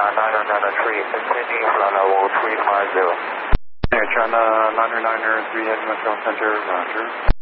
Niner Tree, Sydney, Lana 350. China 9er 3 heading Westbound Center, roger.